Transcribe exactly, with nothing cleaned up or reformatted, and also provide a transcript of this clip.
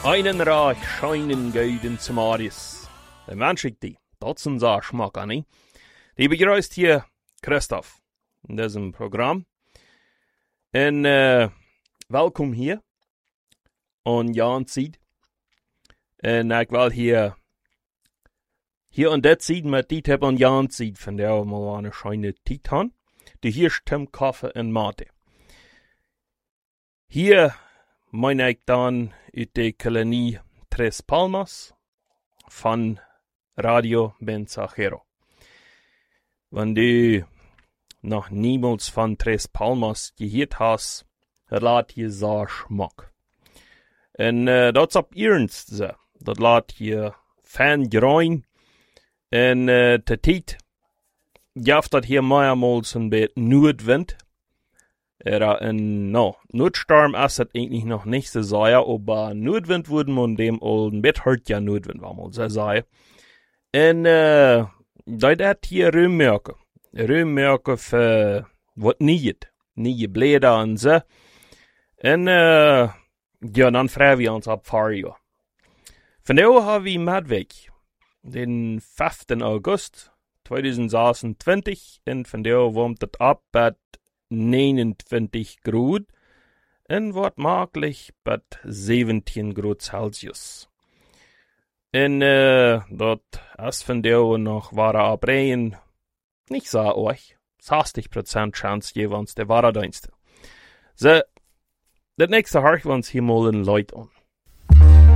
Einen Reich scheinen Geiden zum Marius. Der wünsche ich dir. Das ist ein Schmack, Anni. Die begrüßt hier Christoph in diesem Programm. Und äh, willkommen hier an Jan Zied. Und ich will hier hier und das Zied mit die Tipp an Jan Zied, von der wir mal eine schöne Titan. Die hier stimmt Kaffee und Mate. Hier meine ich dann in der Kolonie Tres Palmas von Radio Mensajero. Wenn du noch niemals von Tres Palmas gehört hast, lässt hier so Schmack. Und äh, das ist ab ernst so. Das lässt hier Fan grein. Und äh, der Tijd gibt das hier mehrmals ein bisschen Nordwind. Er ein, no, Notsturm ist das eigentlich noch nicht so sehr, aber Nordwind würden wir in dem olden Bett hört ja Nordwind, war mal so sein. Und, äh, da hat hier Römmerke. Römmerke für, was nicht, nie Blätter und so. Und, äh, ja, dann freuen wir uns ab Fahrjahr. Von daher haben wir Madweg, den fünften August zweitausendsechsundzwanzig, und von daher wurmt das ab bei neunundzwanzig Grad und wird möglich bei siebzehn Grad Celsius. Und äh, das ist von der noch wahre Abreden nicht so euch. sechzig Prozent Chance jeweils der wahre Dienste. So, das nächste hören wir uns hier mal in Leute an.